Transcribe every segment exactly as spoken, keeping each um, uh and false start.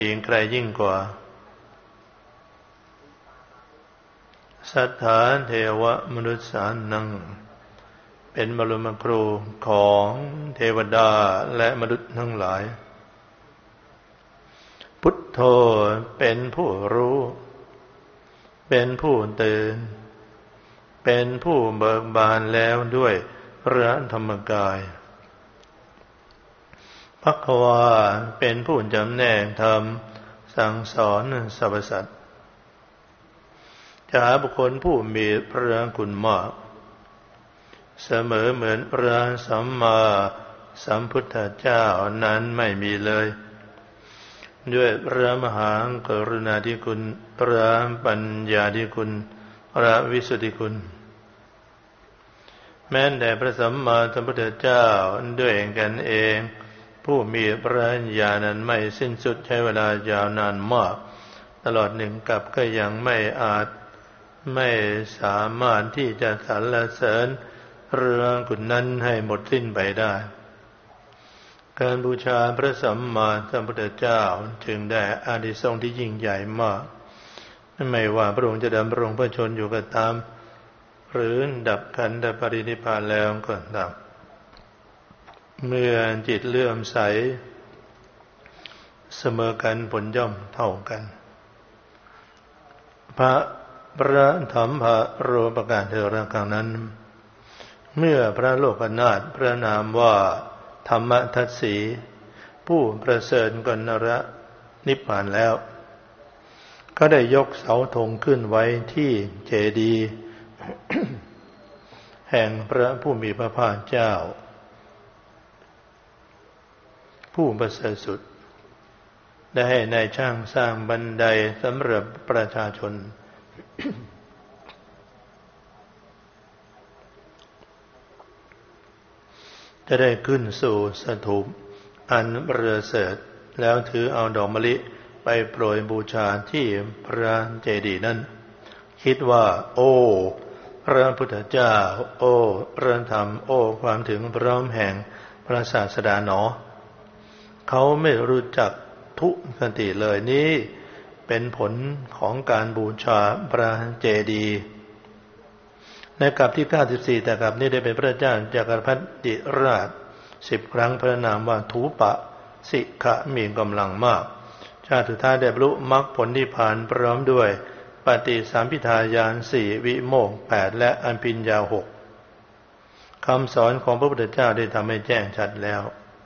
ยิ่งใครยิ่งกว่าสัทธาเทวมนุษย์สานังเป็นบรมครูของเทวดาและมนุษย์ทั้งหลายพุทโธเป็นผู้รู้เป็นผู้ตื่นเป็นผู้เบิกบานแล้วด้วยพระธรรมกายภควาเป็นผู้จำแนกธรรมสั่งสอนสรรพสัตว์จะหาบุคคลผู้มีพระคุณมากเสมอเหมือนพระสัมมาสัมพุทธเจ้านั้นไม่มีเลยด้วยพระมหากรุณาธิคุณพระปัญญาธิคุณพระวิสุทธิคุณแม้แต่พระสัมมาสัมพุทธเจ้าด้วยกันเองผู้มีพระญาณนั้นไม่สิ้นสุดใช้เวลายาวนานมากตลอดหนึ่งกับก็ยังไม่อาจไม่สามารถที่จะสรรเสริญเรื่องคุณนั้นให้หมดสิ้นไปได้การบูชาพระสัมมาสัมพุทธเจ้าจึงได้อานิสงส์ที่ยิ่งใหญ่มากไม่ว่าพระองค์จะดำรงพระชนอยู่ก็ตามหรือดับขันธปรินิพพานแล้วก็ตามเมื่อจิตเลื่อมใสเสมอกันผลย่อมเท่ากันพระพระธรรมพระโรปการเทระครั้งนั้นเมื่อพระโลกนาถพระนามว่าธรรมทัสสีผู้ประเสริฐกนรนิพพานแล้วก็ได้ยกเสาธงขึ้นไว้ที่เจดีย์แห่งพระผู้มีพระภาคเจ้าผู้ประเสริฐสุดได้ให้นายช่างสร้างบันไดสำหรับประชาชน จะได้ขึ้นสู่สถูปอันประเสริฐแล้วถือเอาดอกมะลิไปโปรยบูชาที่พระเจดีย์นั้นคิดว่าโอ้พระพุทธเจ้าโอ้พระธรรมโอ้ความถึงพร้อมแห่งพระศาสดาหนอเขาไม่รู้จักทุกติเลยนี่เป็นผลของการบูชาพระเจดีย์ในกลับที่เก้าสิบสี่แต่กลับนี้ได้เป็นพระเจ้าจักรพรรดิราชสิบครั้งพระนามว่าทูปะสิขะมีกำลังมากชาติสุดท้ายได้บรรลุมรรคผลนิพพานพร้อมด้วยปฏิสัมภิทาญาณสี่วิโมกข์แปดและอภิญญาหกคำสอนของพระพุทธเจ้าได้ทำให้แจ้งชัดแล้ว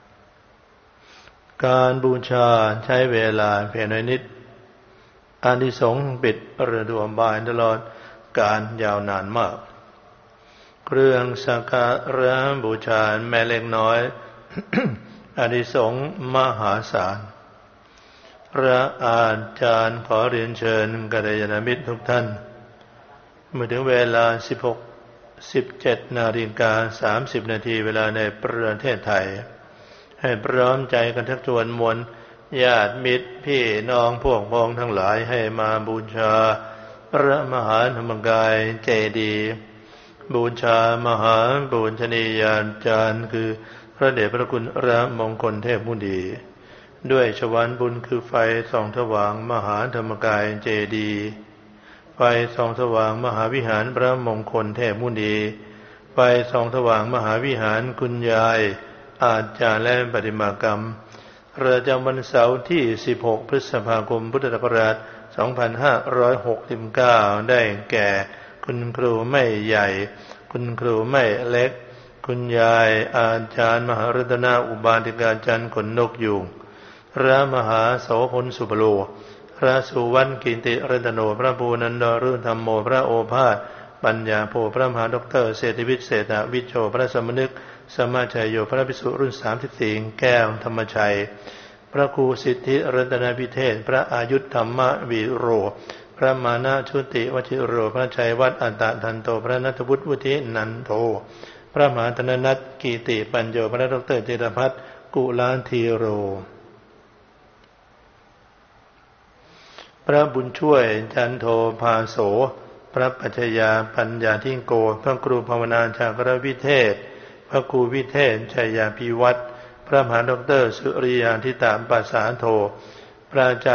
การบูชาใช้เวลาเพียงน้อยนิดอานิสงส์ปิดระดมบานตลอดการยาวนานมากเครื่องสักการะบูชาแม้เล็กน้อย อานิสงส์มหาศาลพระอาจารย์ขอเรียนเชิญกัลยาณมิตรทุกท่านเมื่อถึงเวลา สิบหก สิบเจ็ด นาฬิกา สามสิบ นาทีเวลาในประเทศไทยให้พร้อมใจกันทักทวนมวลญาติมิตรพี่น้องพวกพ้องทั้งหลายให้มาบูชาพระมหาธรรมกายเจดีย์บูชามหาบุญชนียาจารย์คือพระเดชพระคุณพระมงคลเทพมุนีด้วยชวานบุญคือไฟส่องสว่างมหาธรรมกายเจดีย์ไฟส่องสว่างมหาวิหารพระมงคลเทพมุนีไฟส่องสว่างมหาวิหารคุณยายอาจารย์และปฏิมากรรมประจำวันเสาร์ที่สิบหกพฤษภาคมพุทธศักราชสองพันห้าร้อยหกสิบเก้าได้แก่คุณครูไม่ใหญ่คุณครูไม่เล็กคุณยายอาจารย์มหารัตนาอุบาสิกาจารย์ขนนกยูงพระมหาโสพลสุปโลพระสุวรรณกิติรัตโนพระภูนันดรุธรรมโมพระโอภาสปัญญาโพพระมหาดอกเตอร์เศรษฐวิทย์เศรษฐวิโชพระสมนึกสมาชัยโยพระภิกษุรุ่นสามสิบสี่แก้วธรรมชัยพระครูสิทธิรัตนพิเทศพระอายุธธรรมวิโรพระมานะชุติวชิโรพระชัยวัฒน์อัตตทันโตพระนัทวุฒิวุฒินันโทพระมหาธนนัทกิติปัญโยพระดรเจตพัฒน์กุลาธีโรพระบุญช่วยจันโทภาโสพระปัจจยาปัญญาทิงโกพระครูภาวนาจากรวิเทศพระครูวิเทศชัยยาภิวัตรพระมหาดอกเตอร์สุริยาธิตาปัสสาโทพพระเจ้า